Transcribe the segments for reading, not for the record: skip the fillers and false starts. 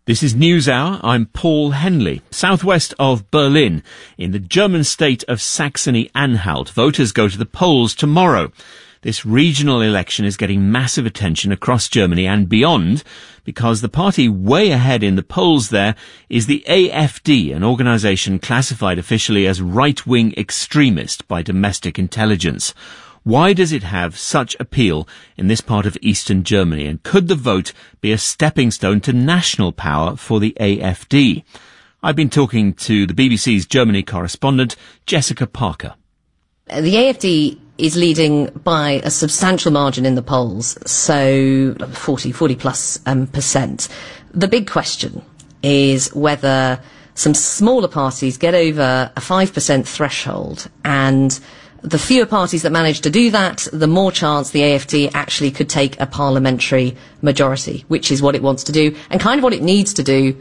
This is NewsHour. I'm Paul Henley. Southwest of Berlin, in the German state of Saxony-Anhalt, voters go to the polls tomorrow. This regional election is getting massive attention across Germany and beyond because the party way ahead in the polls there is the AfD, an organisation classified officially as right-wing extremist by domestic intelligence. Why does it have such appeal in this part of eastern Germany, and could the vote be a stepping stone to national power for the AfD? I've been talking to the BBC's Germany correspondent, Jessica Parker. The AfD is leading by a substantial margin in the polls, so 40 plus percent. The big question is whether some smaller parties get over a 5% threshold, and the fewer parties that manage to do that, the more chance the AfD actually could take a parliamentary majority, which is what it wants to do and kind of what it needs to do,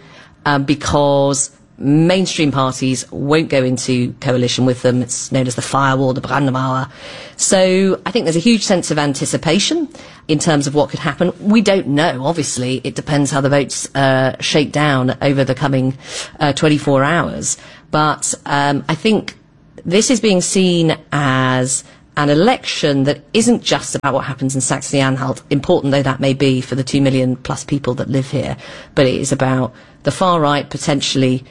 because mainstream parties won't go into coalition with them. It's known as the firewall, the Brandmauer. So I think there's a huge sense of anticipation in terms of what could happen. We don't know, obviously. It depends how the votes shake down over the coming 24 hours. But I think this is being seen as an election that isn't just about what happens in Saxony-Anhalt, important though that may be for the 2 million plus people that live here, but it is about the far right potentially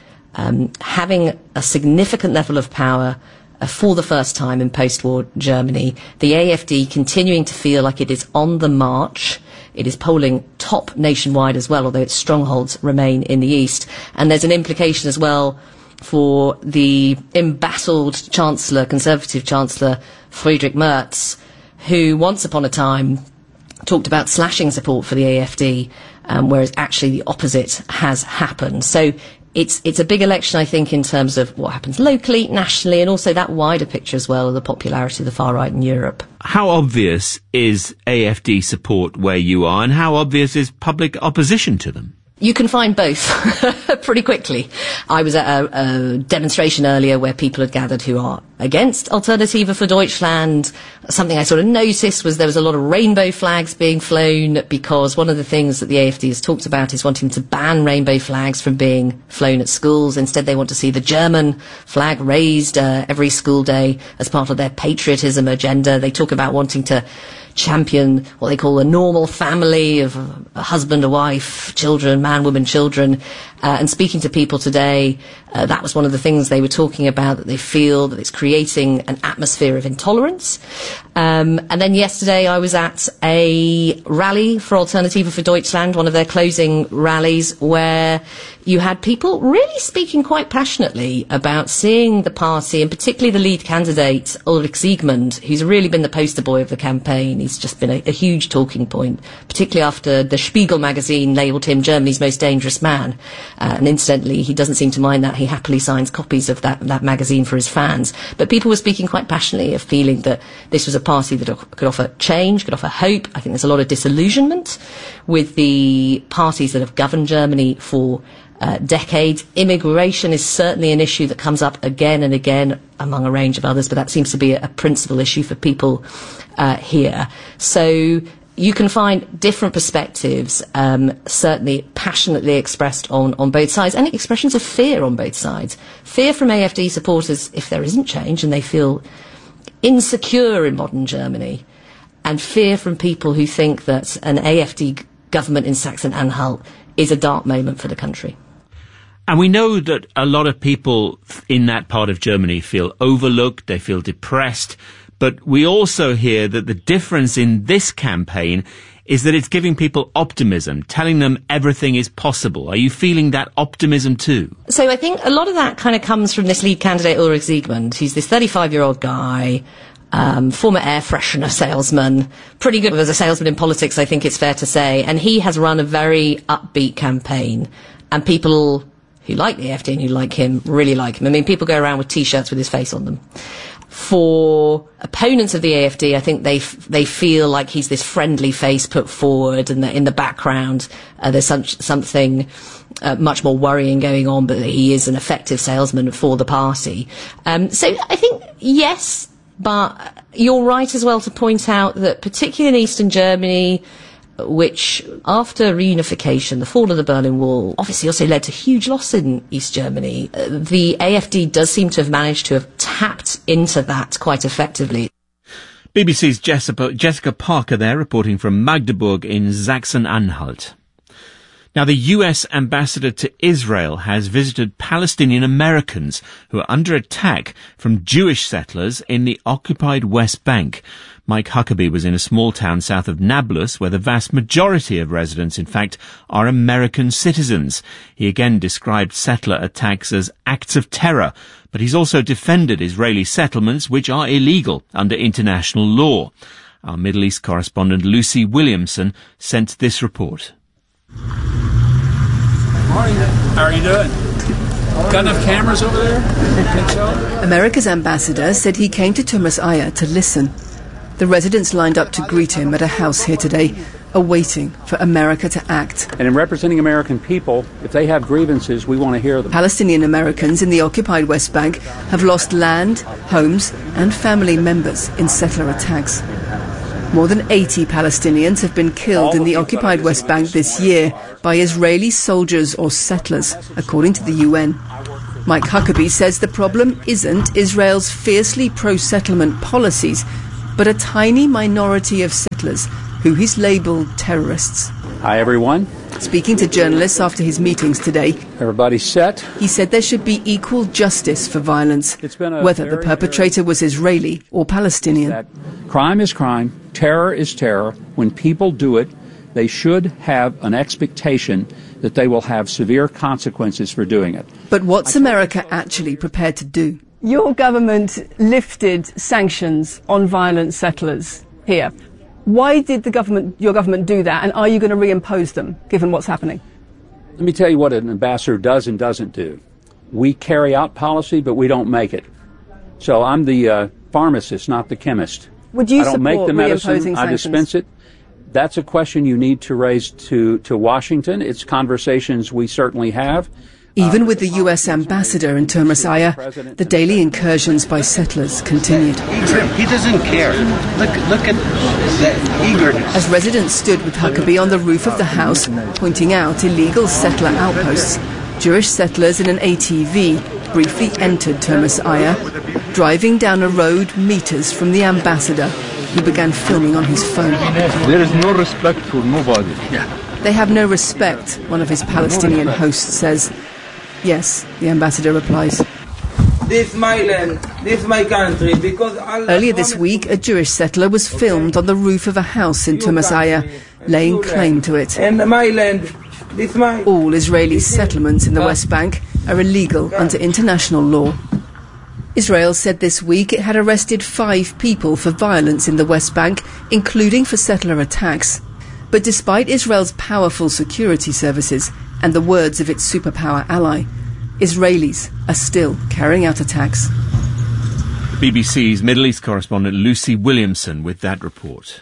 having a significant level of power for the first time in post-war Germany. The AfD continuing to feel like it is on the march. It is polling top nationwide as well, although its strongholds remain in the east. And there's an implication as well for the embattled Chancellor, Conservative Chancellor Friedrich Merz, who once upon a time talked about slashing support for the AfD, whereas actually the opposite has happened. So it's a big election, I think, in terms of what happens locally, nationally, and also that wider picture as well of the popularity of the far right in Europe. How obvious is AfD support where you are, and how obvious is public opposition to them? You can find both pretty quickly. I was at a demonstration earlier where people had gathered who are against Alternative für Deutschland. Something I sort of noticed was there was a lot of rainbow flags being flown, because one of the things that the AfD has talked about is wanting to ban rainbow flags from being flown at schools. Instead, they want to see the German flag raised every school day as part of their patriotism agenda. They talk about wanting to champion what they call a normal family of a husband, a wife, children, man, woman, children. And speaking to people today, that was one of the things they were talking about, that they feel that it's creating an atmosphere of intolerance. And then yesterday I was at a rally for Alternative für Deutschland, one of their closing rallies, where you had people really speaking quite passionately about seeing the party, and particularly the lead candidate, Ulrich Siegmund, who's really been the poster boy of the campaign. He's just been a huge talking point, particularly after the Spiegel magazine labelled him Germany's most dangerous man. And incidentally, he doesn't seem to mind that. He happily signs copies of that magazine for his fans. But people were speaking quite passionately of feeling that this was a party that could offer change, could offer hope. I think there's a lot of disillusionment with the parties that have governed Germany for decades. Immigration is certainly an issue that comes up again and again, among a range of others, but that seems to be a principal issue for people here. So you can find different perspectives, certainly passionately expressed on both sides, and expressions of fear on both sides. Fear from AfD supporters if there isn't change and they feel insecure in modern Germany, and fear from people who think that an AfD government in Saxony-Anhalt is a dark moment for the country. And we know that a lot of people in that part of Germany feel overlooked, they feel depressed, but we also hear that the difference in this campaign is that it's giving people optimism, telling them everything is possible. Are you feeling that optimism too? So I think a lot of that kind of comes from this lead candidate, Ulrich Siegmund. He's this 35-year-old guy, former air freshener salesman, pretty good as a salesman in politics, I think it's fair to say. And he has run a very upbeat campaign, and people who like the AfD and who like him really like him. I mean, people go around with T-shirts with his face on them. For opponents of the AfD, I think they feel like he's this friendly face put forward, and that in the background there's something much more worrying going on, but that he is an effective salesman for the party. So I think, yes, but you're right as well to point out that particularly in Eastern Germany, which, after reunification, the fall of the Berlin Wall, obviously also led to huge loss in East Germany. The AfD does seem to have managed to have tapped into that quite effectively. BBC's Jessica Parker there, reporting from Magdeburg in Sachsen-Anhalt. Now, the US ambassador to Israel has visited Palestinian Americans who are under attack from Jewish settlers in the occupied West Bank. Mike Huckabee was in a small town south of Nablus where the vast majority of residents, in fact, are American citizens. He again described settler attacks as acts of terror, but he's also defended Israeli settlements which are illegal under international law. Our Middle East correspondent Lucy Williamson sent this report. Morning. How are you doing? Got enough cameras over there? Think so? America's ambassador said he came to Tumas Aya to listen. The residents lined up to greet him at a house here today, awaiting for America to act. And in representing American people, if they have grievances, we want to hear them. Palestinian Americans in the occupied West Bank have lost land, homes, and family members in settler attacks. More than 80 Palestinians have been killed in the occupied West Bank this year by Israeli soldiers or settlers, according to the UN. Mike Huckabee says the problem isn't Israel's fiercely pro-settlement policies, but a tiny minority of settlers who he's labelled terrorists. Hi, everyone. Speaking to journalists after his meetings today, everybody set. He said there should be equal justice for violence, whether the perpetrator was Israeli or Palestinian. Crime is crime, terror is terror. When people do it, they should have an expectation that they will have severe consequences for doing it. But what's America actually prepared to do? Your government lifted sanctions on violent settlers here. Why did your government do that, and are you going to reimpose them, given what's happening? Let me tell you what an ambassador does and doesn't do. We carry out policy, but we don't make it. So I'm the pharmacist, not the chemist. Would you I don't make the medicine, sanctions? I dispense it. That's a question you need to raise to Washington. It's conversations we certainly have. Even with the US ambassador in Tumas Aya, the daily incursions by settlers continued. He doesn't care. Look at the eagerness. As residents stood with Huckabee on the roof of the house, pointing out illegal settler outposts, Jewish settlers in an ATV briefly entered Tumas Aya, driving down a road meters from the ambassador, who began filming on his phone. There is no respect for nobody. They have no respect, one of his Palestinian hosts says. Yes, the ambassador replies. This is my land, this is my country, because Allah. Earlier this week, a Jewish settler was filmed on the roof of a house in Tumas Aya, laying claim to it. And my land, this is my... All Israeli settlements in the West Bank are illegal under international law. Israel said this week it had arrested 5 people for violence in the West Bank, including for settler attacks. But despite Israel's powerful security services and the words of its superpower ally, Israelis are still carrying out attacks. BBC's Middle East correspondent Lucy Williamson with that report.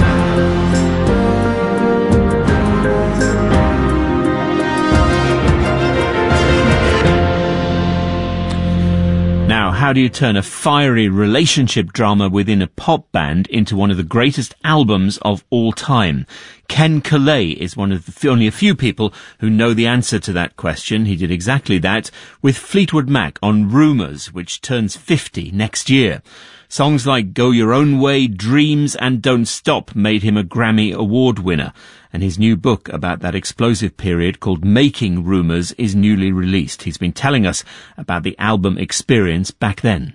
Now, how do you turn a fiery relationship drama within a pop band into one of the greatest albums of all time? Ken Caillet is one of only a few people who know the answer to that question. He did exactly that with Fleetwood Mac on Rumours, which turns 50 next year. Songs like Go Your Own Way, Dreams and Don't Stop made him a Grammy Award winner. And his new book about that explosive period called Making Rumours is newly released. He's been telling us about the album experience back then.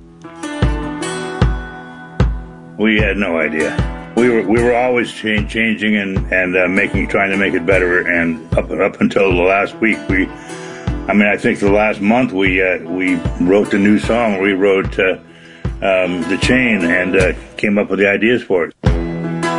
We had no idea. We were always changing and trying to make it better. And up until the last week, I think the last month we wrote the new song. We wrote The Chain and came up with the ideas for it.